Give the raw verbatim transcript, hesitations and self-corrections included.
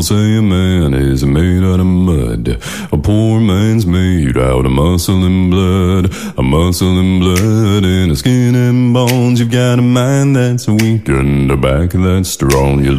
Say a man is made out of mud. A poor man's made out of muscle and blood. A muscle and blood and a skin and bones. You've got a mind that's weak and a back that's strong. You